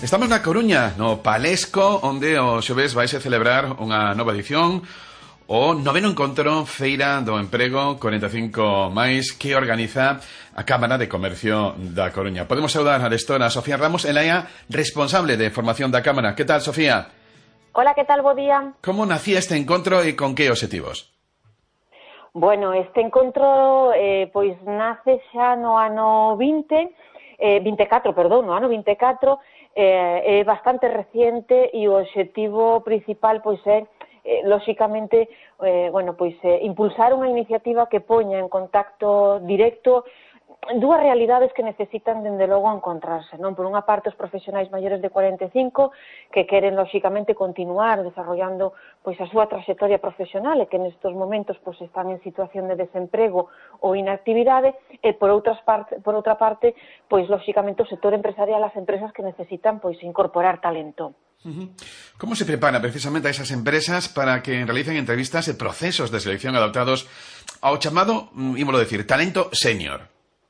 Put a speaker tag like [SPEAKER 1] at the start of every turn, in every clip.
[SPEAKER 1] Estamos na Coruña, no Palesco, onde o xoves vais a celebrar unha nova edición, o noveno encontro Feira do Emprego 45 máis, que organiza a Cámara de Comercio da Coruña. Podemos saudar a gestora Sofía Ramos, ela é a responsable de formación da Cámara. Que tal, Sofía?
[SPEAKER 2] Hola, que tal, bo día?
[SPEAKER 1] Como nacía este encontro e con que obxectivos?
[SPEAKER 2] Bueno, este encontro pois nace xa no ano 24, no ano 24, é bastante reciente e o obxectivo principal pois é lóxicamente impulsar unha iniciativa que poña en contacto directo dúas realidades que necesitan dende logo encontrarse, non? Por unha parte os profesionais maiores de 45 que queren lóxicamente continuar desarrollando pois a súa traxectoria profesional e que nestes momentos pois están en situación de desemprego ou inactividade, e por outra parte pois lóxicamente o sector empresarial, as empresas que necesitan pois incorporar talento.
[SPEAKER 1] Como se prepara precisamente a esas empresas para que realicen entrevistas e procesos de selección adaptados ao chamado, ímolo decir, talento senior?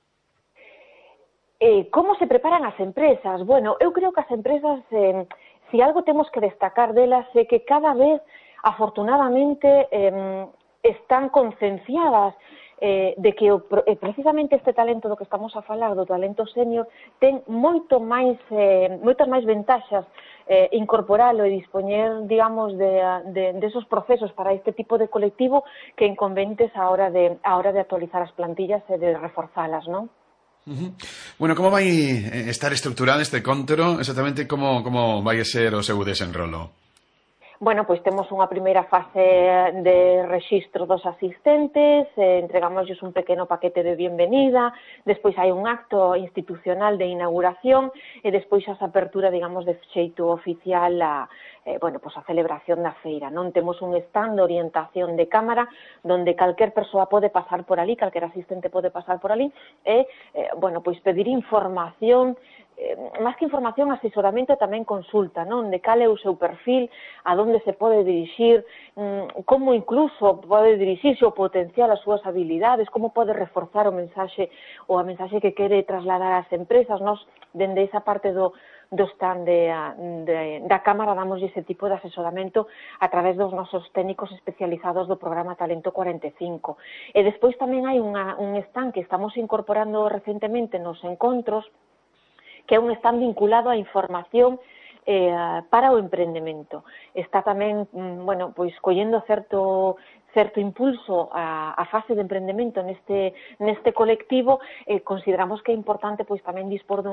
[SPEAKER 2] Como se preparan as empresas? Bueno, eu creo que as empresas, si algo temos que destacar delas, é que cada vez, afortunadamente, están concienciadas de que precisamente este talento do que estamos a falar, do talento senior, ten moitas máis ventaxas incorporalo e dispoñer, digamos, de esos procesos para este tipo de colectivo que inconvenientes a hora de actualizar as plantillas e de reforzalas, non?
[SPEAKER 1] Bueno, como vai estar estructurado este encontro? Exactamente como vai ser o seu desenrolo?
[SPEAKER 2] Bueno, pois temos unha primeira fase de rexistro dos asistentes, entregámosles un pequeno paquete de bienvenida, despois hai un acto institucional de inauguración e despois as apertura, digamos, de xeito oficial a celebración da feira, non? Temos un stand de orientación de cámara donde calquer persoa pode pasar por ali, calquer asistente pode pasar por ali e, pedir información, máis que información, asesoramento e tamén consulta, non? De cal é o seu perfil, a donde se pode dirixir, como incluso pode dirixirse ou potenciar as súas habilidades, como pode reforzar o mensaxe ou a mensaxe que quere trasladar ás empresas. Nos, dende esa parte do stand da Cámara, damos ese tipo de asesoramento a través dos nosos técnicos especializados do programa Talento 45. E despois tamén hai un stand que estamos incorporando recentemente nos encontros, que é un stand vinculado á información para o emprendemento. Está tamén, collendo certo impulso a fase de emprendemento neste colectivo. Consideramos que é importante pois tamén dispor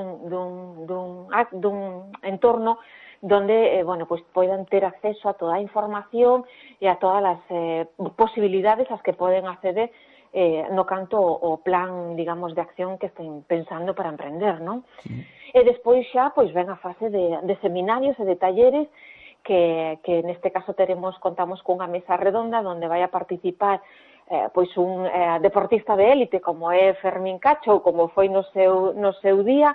[SPEAKER 2] dun entorno donde poidan ter acceso a toda a información e a todas as posibilidades ás que poden acceder no canto o plan, digamos, de acción que estén pensando para emprender, non? Sí. E despois xa, pois, ven a fase de seminarios e de talleres que neste caso contamos cunha mesa redonda onde vai a participar un deportista de élite como é Fermín Cacho, como foi no seu día,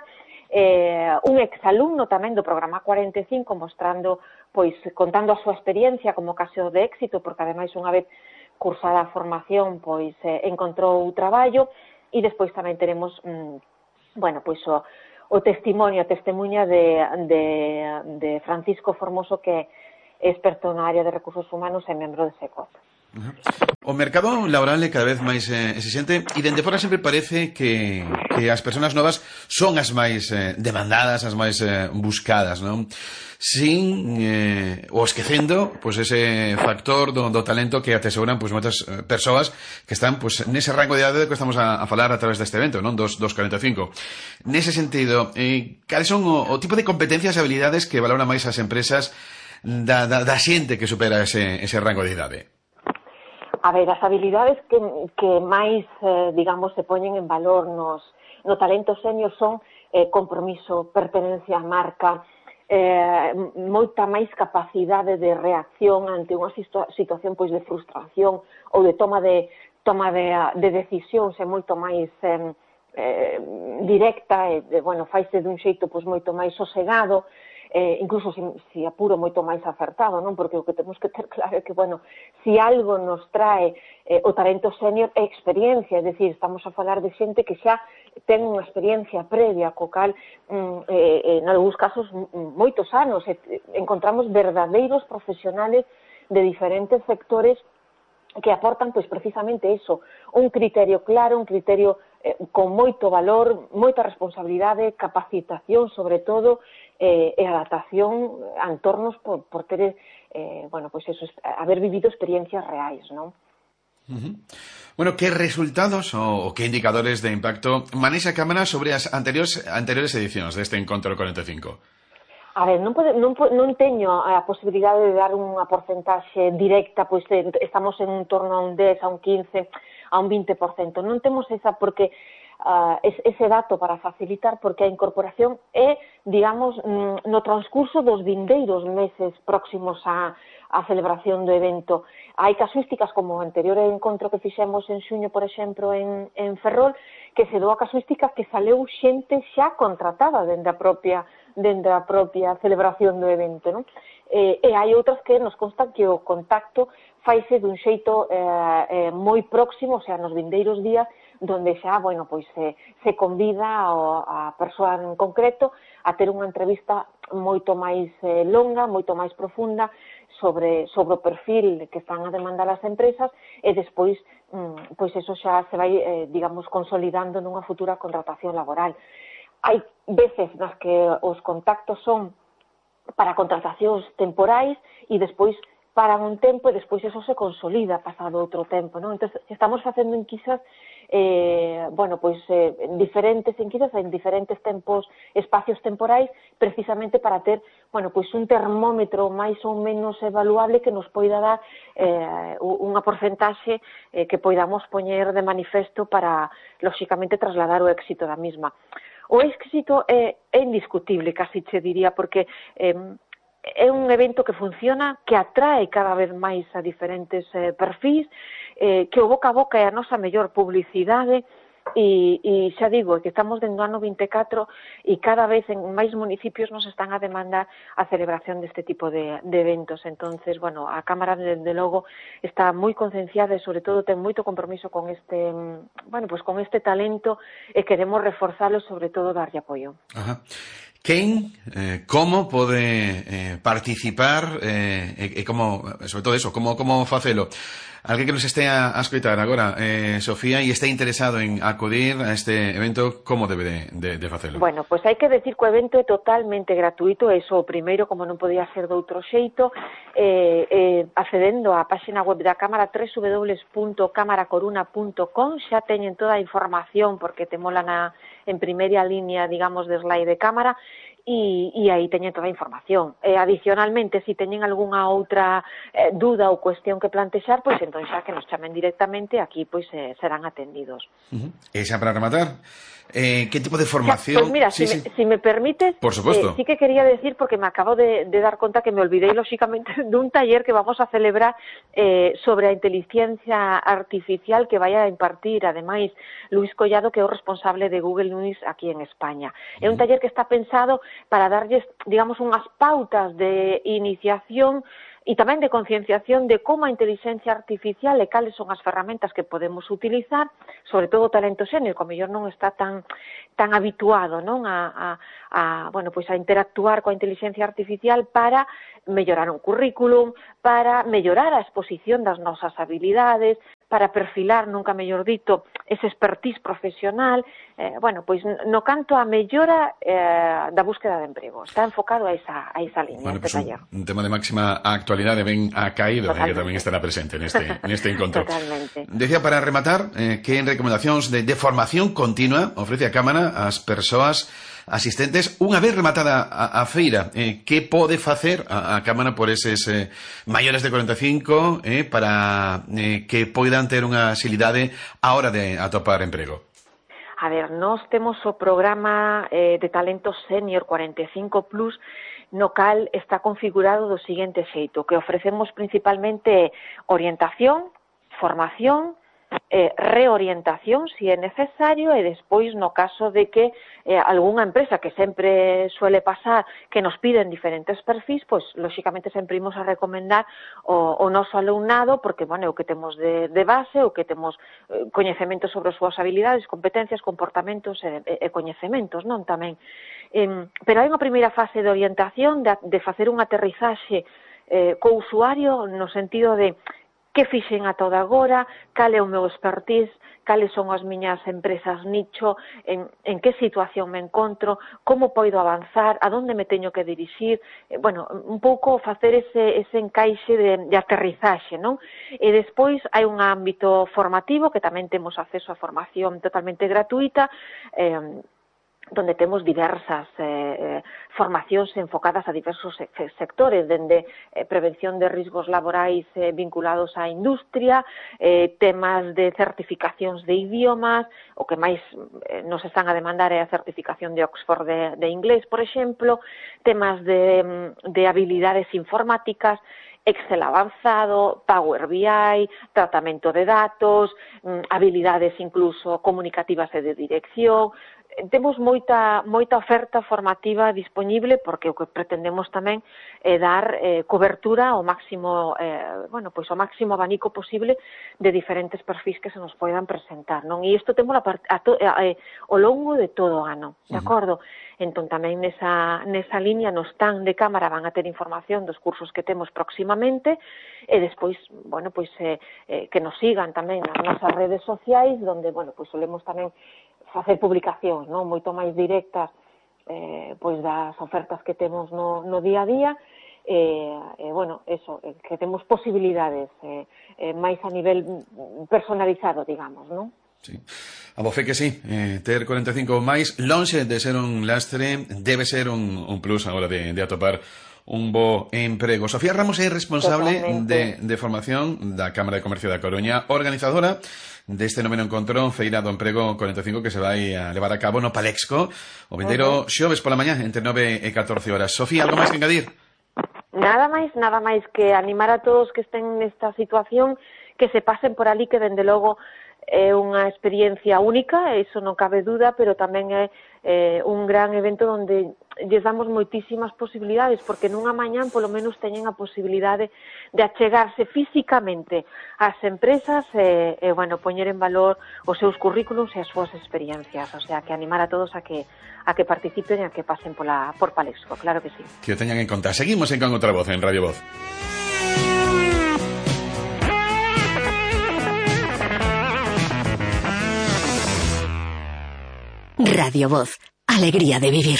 [SPEAKER 2] un exalumno tamén do programa 45 mostrando, contando a súa experiencia como caso de éxito, porque ademais unha vez cursada a formación, encontrou traballo, e despois tamén teremos, o testemunha de Francisco Formoso, que é experto na área de recursos humanos e membro de SECOT.
[SPEAKER 1] O mercado laboral é cada vez máis exixente e dende fora sempre parece que as persoas novas son as máis demandadas, as máis buscadas, non? Sin ou esquecendo ese factor do talento que atesoran moitas persoas que están nese rango de idade que estamos a falar a través deste evento, non? Dos 45. Nese sentido, cales son o tipo de competencias e habilidades que valoran máis as empresas da xente que supera ese rango de idade?
[SPEAKER 2] A ver, as habilidades que máis, digamos, se poñen en valor no talento senior son compromiso, pertenencia á marca, moita máis capacidade de reacción ante unha situación de frustración ou de toma de decisións é moito máis directa e, faise dun xeito moito máis sosegado, incluso se apuro moito máis acertado, non? Porque o que temos que ter claro é que, se algo nos trae o talento senior é experiencia, é dicir, estamos a falar de xente que xa ten unha experiencia previa co cal en algúns casos moitos anos encontramos verdadeiros profesionales de diferentes sectores que aportan pois precisamente eso, un criterio claro, un criterio con moito valor, moita responsabilidade, capacitación sobre todo e adaptación a entornos por ter bueno, pois eso, haber vivido experiencias reais, non?
[SPEAKER 1] Bueno, que resultados ou que indicadores de impacto manexa a Cámara sobre as anteriores edicións deste Encontro 45?
[SPEAKER 2] A ver, non teño a posibilidade de dar unha porcentaxe directa, pois estamos en torno a un 10, a un 15, a un 20%. Non temos esa porque ese dato para facilitar, porque a incorporación é, digamos, no transcurso dos vindeiros meses próximos á celebración do evento. Hai casuísticas como o anterior encontro que fixemos en xuño, por exemplo, en Ferrol, que se dou a casuística que saleu xente xa contratada dende a propia celebración do evento, non? E hai outras que nos constan que o contacto faise dun xeito moi próximo, o sea, nos vindeiros días, donde xa, bueno, pois se convida a persoa en concreto a ter unha entrevista moito máis longa, moito máis profunda sobre o perfil que están a demandar as empresas e despois, pois eso xa se vai, digamos, consolidando nunha futura contratación laboral. Hai veces nas que os contactos son para contratacións temporais e despois paran un tempo e despois eso se consolida pasado outro tempo, non? Entón, estamos facendo enquisas bueno, pois en diferentes tempos, espacios temporais, precisamente para ter, bueno, pois un termómetro máis ou menos evaluable que nos poida dar unha porcentaxe que poidamos poñer de manifesto para, lóxicamente, trasladar o éxito da mesma. O éxito é indiscutible, casi che diría, porque é un evento que funciona, que atrae cada vez máis a diferentes perfis, que o boca a boca é a nosa mellor publicidade, e xa digo, que estamos dentro do ano 24 e cada vez en máis municipios nos están a demandar a celebración deste tipo de eventos. Entonces, bueno, a Cámara, desde logo, está moi concienciada e, sobre todo, ten moito compromiso con este, bueno, pues con este talento e queremos reforzalo, sobre todo, darlle apoio.
[SPEAKER 1] Ajá. Quen, como pode participar e como, sobre todo eso, como facelo? Alguén que nos este a escoitar agora, Sofía, e este interesado en acudir a este evento, como debe de facelo?
[SPEAKER 2] Bueno, pois hai que decir que o evento é totalmente gratuito, eso o primeiro, como non podía ser de outro xeito, accedendo á página web da Cámara, www.camaracoruna.com, xa teñen toda a información, porque te molan en primeira línea, digamos, de slide de Cámara, e aí teñen toda a información. Adicionalmente, se teñen algunha outra dúda ou cuestión que plantexar, pois entón xa que nos chamen directamente, aquí pois serán atendidos.
[SPEAKER 1] E xa para rematar, que tipo de formación?
[SPEAKER 2] Pois mira, si me permites,
[SPEAKER 1] por supuesto.
[SPEAKER 2] Sí que quería decir, porque me acabo de dar conta que me olvidei, lóxicamente, dun taller que vamos a celebrar sobre a inteligencia artificial que vai a impartir, ademais, Luis Collado, que é o responsable de Google News aquí en España. É un taller que está pensado para darlles, digamos, unhas pautas de iniciación e tamén de concienciación de como a inteligencia artificial e cales son as ferramentas que podemos utilizar, sobre todo o talento sénior, que ao mellor non está tan habituado, non, bueno, pois a interactuar coa inteligencia artificial para mellorar un currículum, para mellorar a exposición das nosas habilidades, para perfilar, nunca mellor dito, ese expertise profesional, bueno, pois no canto a mellora da búsqueda de emprego. Está enfocado a esa liña,
[SPEAKER 1] bueno,
[SPEAKER 2] este taller.
[SPEAKER 1] Un tema de máxima actualidade ben acaído, que tamén estará presente neste encontro.
[SPEAKER 2] Totalmente.
[SPEAKER 1] Decía, para rematar, que en recomendacións de formación continua ofrece a Cámara ás persoas asistentes unha vez rematada a feira. Que pode facer a Cámara por eses maiores de 45 para que poidan ter unha axilidade á hora de atopar emprego?
[SPEAKER 2] A ver, nós temos o programa de talento senior 45+, no cal está configurado do seguinte xeito, que ofrecemos principalmente orientación, formación, reorientación se é necesario, e despois no caso de que algunha empresa, que sempre suele pasar, que nos piden diferentes perfis, pois lóxicamente sempre imos a recomendar o noso alumnado, porque, bueno, o que temos de base, o que temos coñecementos sobre as súas habilidades, competencias, comportamentos e coñecementos, non, tamén. Pero hai unha primeira fase de orientación, de facer un aterrizaxe co usuario, no sentido de que fixen ata o de agora, cal é o meu expertise, cales son as miñas empresas nicho, en que situación me encontro, como poido avanzar, a donde me teño que dirixir, bueno, un pouco facer ese encaixe de aterrizaxe, non? E despois hai un ámbito formativo, que tamén temos acceso a formación totalmente gratuita, donde temos diversas formacións enfocadas a diversos sectores, dende prevención de riscos laborais vinculados á industria, temas de certificacións de idiomas, o que máis nos están a demandar é a certificación de Oxford de inglés, por exemplo, temas de habilidades informáticas, Excel avanzado, Power BI, tratamento de datos, habilidades incluso comunicativas e de dirección. Temos moita oferta formativa disponible, porque o que pretendemos tamén é dar cobertura ao máximo, pois ao máximo abanico posible de diferentes perfis que se nos poidan presentar, non? E isto temos ao longo de todo o ano, de acordo? Entón tamén nesa liña no stand de Cámara van a ter información dos cursos que temos próximamente, e despois, bueno, pois que nos sigan tamén nas nosas redes sociais, donde, bueno, pois solemos tamén facer publicacións, non, moito máis directas pois das ofertas que temos no día a día, bueno, eso, que temos posibilidades máis a nivel personalizado, digamos, non?
[SPEAKER 1] Sí. A bo fe que sí, ter 45 máis lonxe de ser un lastre, debe ser un plus a hora de atopar un bo emprego. Sofía Ramos é responsable de formación da Cámara de Comercio da Coruña, organizadora deste noveno encontro Feira do Emprego 45 que se vai a levar a cabo no Palexco o vindeiro xoves pola mañá entre 9 e 14 horas. Sofía, algo máis que engadir?
[SPEAKER 2] Nada máis que animar a todos que estén nesta situación, que se pasen por ali, que dende logo é unha experiencia única, eso non cabe duda, pero tamén é un gran evento onde lles damos moitísimas posibilidades, porque nunha mañán polo menos teñen a posibilidade de achegarse físicamente ás empresas e bueno, poñer en valor os seus currículums e as súas experiencias, o sea, que animar a todos a que participen e a que pasen por Palexco, claro que sí.
[SPEAKER 1] Que o teñan en conta. Seguimos en Con Outra Voz, en Radio Voz.
[SPEAKER 3] Radio Voz, alegría de vivir.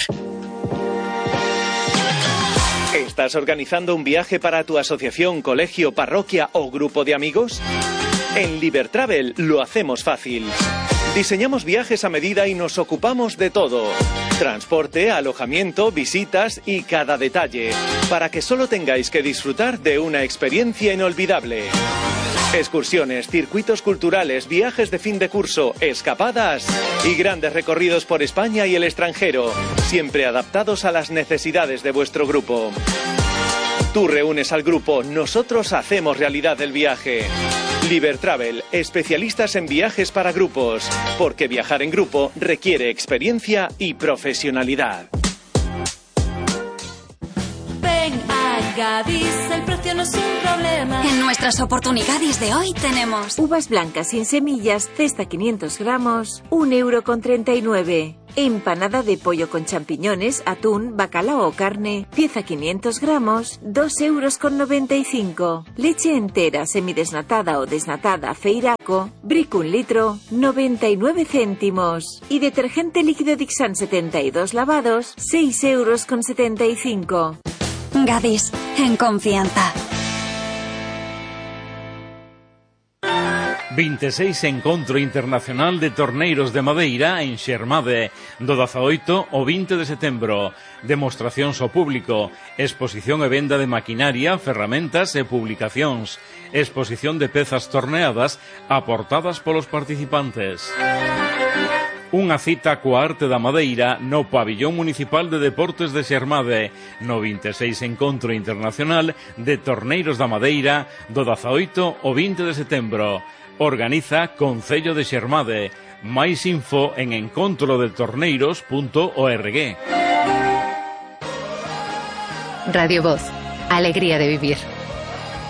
[SPEAKER 4] ¿Estás organizando un viaje para tu asociación, colegio, parroquia o grupo de amigos? En Libertravel lo hacemos fácil. Diseñamos viajes a medida y nos ocupamos de todo. Transporte, alojamiento, visitas y cada detalle, para que solo tengáis que disfrutar de una experiencia inolvidable. Excursiones, circuitos culturales, viajes de fin de curso, escapadas y grandes recorridos por España y el extranjero, siempre adaptados a las necesidades de vuestro grupo. Tú reúnes al grupo, nosotros hacemos realidad el viaje. Libertravel, especialistas en viajes para grupos, porque viajar en grupo requiere experiencia y profesionalidad.
[SPEAKER 5] Gadis, el precio no es un problema.
[SPEAKER 3] En nuestras oportunidades de hoy tenemos
[SPEAKER 6] uvas blancas sin semillas, cesta 500 gramos, 1,39 €. Empanada de pollo con champiñones, atún, bacalao o carne, pieza 500 gramos, 2,95 €. Leche entera, semidesnatada o desnatada, Feiraco, Brick 1 litro, 99 céntimos. Y detergente líquido Dixan 72 lavados, 6,75 €.
[SPEAKER 3] Gadis, en confianza.
[SPEAKER 7] 26 Encontro Internacional de Torneiros de Madeira en Xermade, do 18 ao 20 de setembro. Demostracións ao público, exposición e venda de maquinaria, ferramentas e publicacións, exposición de pezas torneadas aportadas polos participantes. Unha cita coa arte da madeira no Pabillón Municipal de Deportes de Xermade, no 26 Encontro Internacional de Torneiros da Madeira do 18 ao 20 de setembro. Organiza Concello de Xermade. Máis info en encontrodetorneiros.org.
[SPEAKER 8] Radio Voz, alegría de vivir.